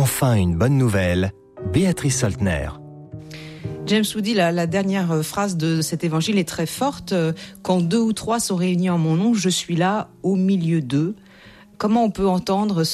Enfin une bonne nouvelle, Béatrice Soltner. James Woody, la dernière phrase de cet évangile est très forte. Quand 2 ou 3 sont réunis en mon nom, je suis là au milieu d'eux. Comment on peut entendre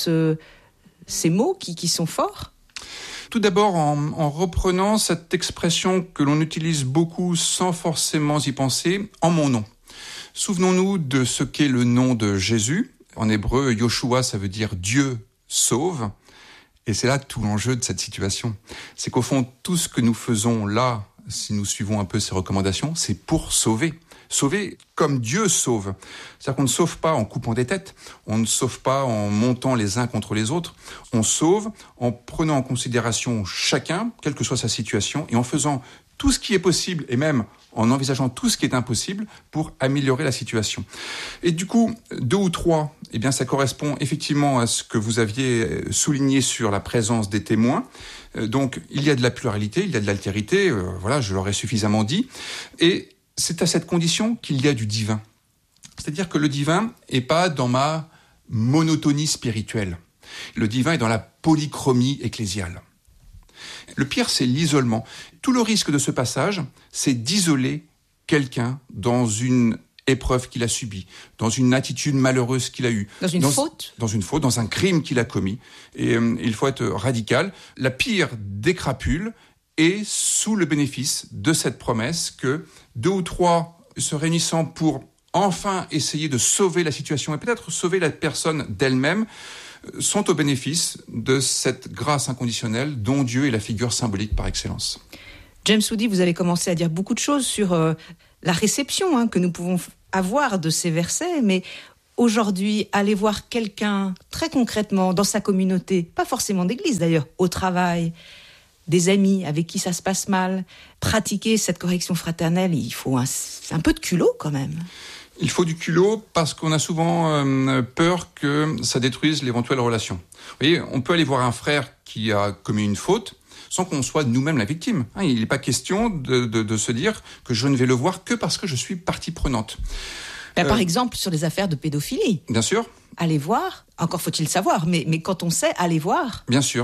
ces mots qui sont forts ? Tout d'abord en reprenant cette expression que l'on utilise beaucoup sans forcément y penser, en mon nom. Souvenons-nous de ce qu'est le nom de Jésus. En hébreu, Yoshua, ça veut dire Dieu sauve. Et c'est là tout l'enjeu de cette situation. C'est qu'au fond, tout ce que nous faisons là, si nous suivons un peu ces recommandations, c'est pour sauver. Sauver comme Dieu sauve. C'est-à-dire qu'on ne sauve pas en coupant des têtes, on ne sauve pas en montant les uns contre les autres, on sauve en prenant en considération chacun, quelle que soit sa situation, et en faisant tout ce qui est possible, et même en envisageant tout ce qui est impossible pour améliorer la situation. Et du coup, 2 ou 3, eh bien, ça correspond effectivement à ce que vous aviez souligné sur la présence des témoins. Donc, il y a de la pluralité, il y a de l'altérité, voilà, je l'aurais suffisamment dit. Et c'est à cette condition qu'il y a du divin. C'est-à-dire que le divin n'est pas dans ma monotonie spirituelle. Le divin est dans la polychromie ecclésiale. Le pire, c'est l'isolement. Tout le risque de ce passage, c'est d'isoler quelqu'un dans une épreuve qu'il a subie, dans une attitude malheureuse qu'il a eue. Dans une faute ? Dans une faute, dans un crime qu'il a commis. Et il faut être radical. La pire des crapules est sous le bénéfice de cette promesse que 2 ou 3 se réunissant pour enfin essayer de sauver la situation et peut-être sauver la personne d'elle-même, sont au bénéfice de cette grâce inconditionnelle dont Dieu est la figure symbolique par excellence. James Woody, vous avez commencé à dire beaucoup de choses sur la réception que nous pouvons avoir de ces versets, mais aujourd'hui, aller voir quelqu'un très concrètement dans sa communauté, pas forcément d'église d'ailleurs, au travail, des amis avec qui ça se passe mal, pratiquer cette correction fraternelle, il faut un peu de culot quand même. Il faut du culot parce qu'on a souvent peur que ça détruise l'éventuelle relation. Vous voyez, on peut aller voir un frère qui a commis une faute sans qu'on soit nous-mêmes la victime. Il n'est pas question de se dire que je ne vais le voir que parce que je suis partie prenante. Par exemple, sur les affaires de pédophilie. Bien sûr. Aller voir, encore faut-il le savoir, mais quand on sait, aller voir. Bien sûr.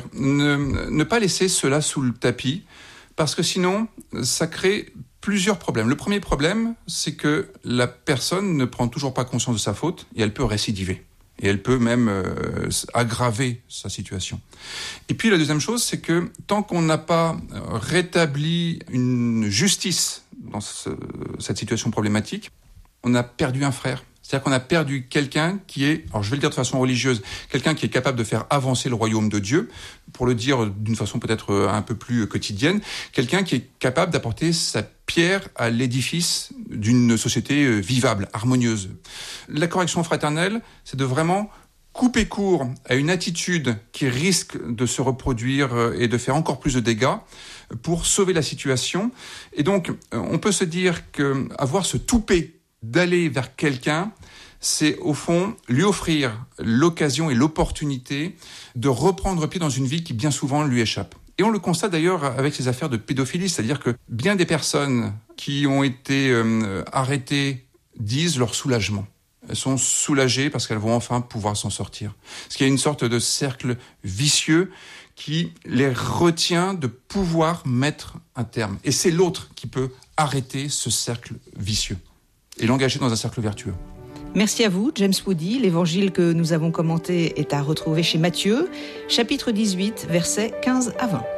Ne pas laisser cela sous le tapis, parce que sinon, ça crée plusieurs problèmes. Le premier problème, c'est que la personne ne prend toujours pas conscience de sa faute et elle peut récidiver. Et elle peut même aggraver sa situation. Et puis la deuxième chose, c'est que tant qu'on n'a pas rétabli une justice dans cette situation problématique, on a perdu un frère. C'est-à-dire qu'on a perdu quelqu'un qui est, alors je vais le dire de façon religieuse, quelqu'un qui est capable de faire avancer le royaume de Dieu, pour le dire d'une façon peut-être un peu plus quotidienne, quelqu'un qui est capable d'apporter sa pierre à l'édifice d'une société vivable, harmonieuse. La correction fraternelle, c'est de vraiment couper court à une attitude qui risque de se reproduire et de faire encore plus de dégâts pour sauver la situation. Et donc, on peut se dire qu'avoir ce toupet d'aller vers quelqu'un, c'est au fond lui offrir l'occasion et l'opportunité de reprendre pied dans une vie qui bien souvent lui échappe. Et on le constate d'ailleurs avec ces affaires de pédophilie, c'est-à-dire que bien des personnes qui ont été arrêtées disent leur soulagement. Elles sont soulagées parce qu'elles vont enfin pouvoir s'en sortir. Parce qu'il y a une sorte de cercle vicieux qui les retient de pouvoir mettre un terme. Et c'est l'autre qui peut arrêter ce cercle vicieux et l'engager dans un cercle vertueux. Merci à vous, James Woody. L'évangile que nous avons commenté est à retrouver chez Matthieu, chapitre 18, versets 15 à 20.